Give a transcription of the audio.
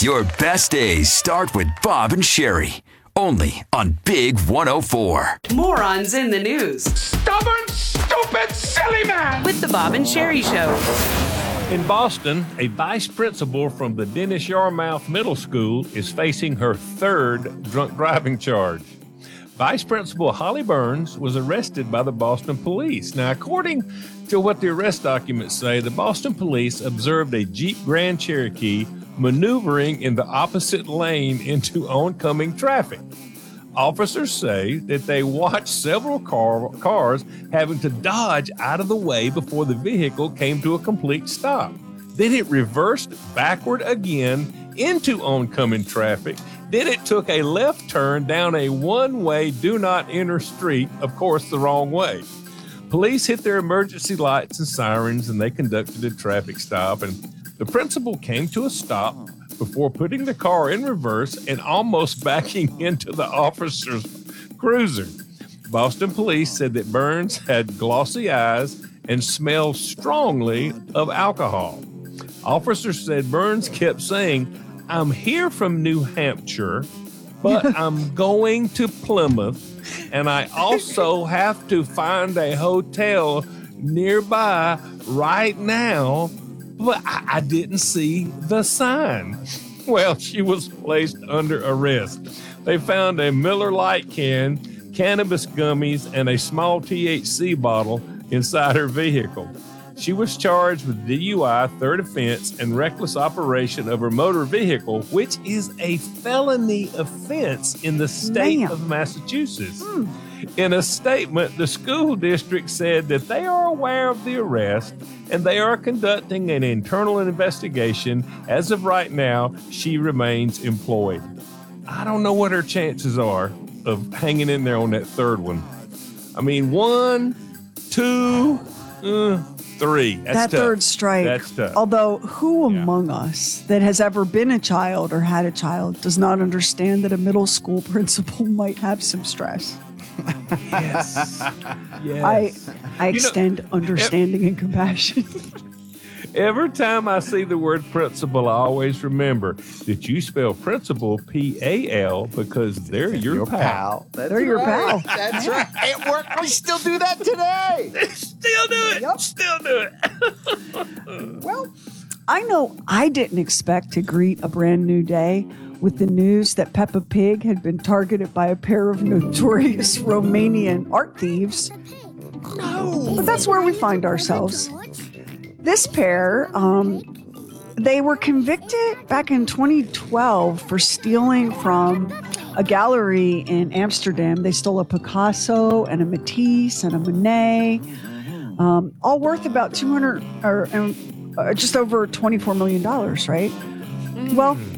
Your best days start with Bob and Sherry. Only on Big 104. Morons in the news. Stubborn, stupid, silly man. With the Bob and Sherry Show. In Boston, a vice principal from the Dennis Yarmouth Middle School is facing her third drunk driving charge. Vice Principal Holly Burns was arrested by the Boston police. Now, according to what the arrest documents say, the Boston police observed a Jeep Grand Cherokee maneuvering in the opposite lane into oncoming traffic. Officers say that they watched several cars having to dodge out of the way before the vehicle came to a complete stop. Then it reversed backward again into oncoming traffic. Then it took a left turn down a one-way do not enter street, of course, the wrong way. Police hit their emergency lights and sirens, and they conducted a traffic stop. And the principal came to a stop before putting the car in reverse and almost backing into the officer's cruiser. Boston police said that Burns had glossy eyes and smelled strongly of alcohol. Officers said Burns kept saying, "I'm here from New Hampshire, but I'm going to Plymouth, and I also have to find a hotel nearby right now, but I didn't see the sign." Well, she was placed under arrest. They found a Miller Lite can, cannabis gummies, and a small THC bottle inside her vehicle. She was charged with DUI, third offense, and reckless operation of her motor vehicle, which is a felony offense in the state of Massachusetts. In a statement, the school district said that they are aware of the arrest and they are conducting an internal investigation. As of right now, she remains employed. I don't know what her chances are of hanging in there on that third one. I mean, 1, 2, 3. That's that tough. Third strike. That's tough. Although, who among us that has ever been a child or had a child does not understand that a middle school principal might have some stress? Yes. I extend understanding and compassion. Every time I see the word principal, I always remember that you spell principal P-A-L because they're your pal. They're your pal. That's right. At work, we still do that today. Still do it. Yep. Still do it. Well, I know I didn't expect to greet a brand new day with the news that Peppa Pig had been targeted by a pair of notorious Romanian art thieves. No. But that's where we find ourselves. This pair, they were convicted back in 2012 for stealing from a gallery in Amsterdam. They stole a Picasso and a Matisse and a Monet, all worth about just over $24 million, right? Well,